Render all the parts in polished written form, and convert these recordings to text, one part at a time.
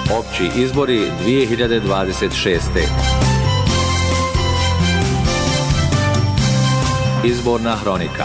Opći izbori 2026. Izborna hronika.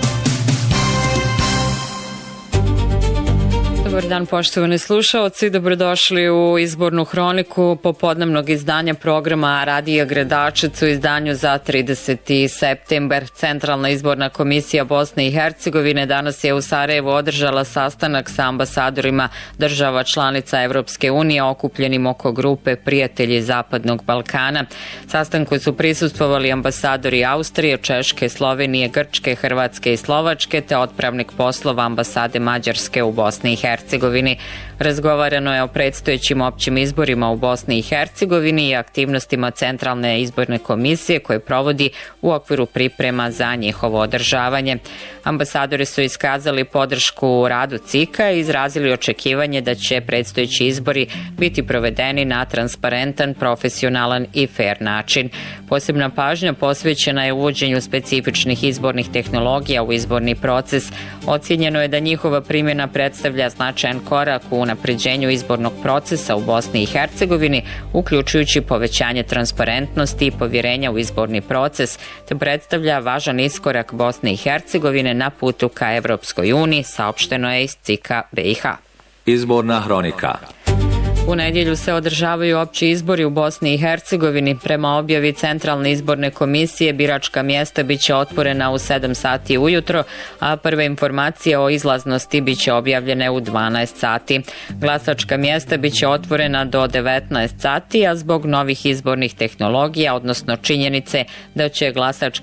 Dobar dan, poštovani slušaoci, dobrodošli u izbornu hroniku popodnevnog izdanja programa Radija Gradačac u izdanju za 30. septembar. Centralna izborna komisija Bosne i Hercegovine danas je u Sarajevu održala sastanak sa ambasadorima država članica Evropske unije okupljenim oko grupe Prijatelji Zapadnog Balkana. Sastanku su prisustvovali ambasadori Austrije, Češke, Slovenije, Grčke, Hrvatske i Slovačke te otpravnik poslova ambasade Mađarske u Bosni i Hercegovini. Razgovarano je o predstojećim općim izborima u Bosni i Hercegovini i aktivnostima Centralne izborne komisije koje provodi u okviru priprema za njihovo održavanje. Ambasadori su iskazali podršku radu CIK-a i izrazili očekivanje da će predstojeći izbori biti provedeni na transparentan, profesionalan i fair način. Posebna pažnja posvećena je uvođenju specifičnih izbornih tehnologija u izborni proces. Ocijenjeno je da njihova primjena predstavlja značajan korak u unapređenju izbornog procesa u Bosni i Hercegovini, uključujući povećanje transparentnosti i povjerenja u izborni proces, te predstavlja važan iskorak Bosne i Hercegovine na putu ka Evropskoj uniji, saopšteno je iz CIK-a BiH. Izborna hronika. U nedjelju se održavaju opći izbori u Bosni i Hercegovini. Prema objavi Centralne izborne komisije biračka mjesta biće otvorena u 7 sati ujutro, a prve informacije o izlaznosti biće objavljene u 12 sati. Glasačka mjesta biće otvorena do 19 sati, a zbog novih izbornih tehnologija, odnosno činjenice da će glasački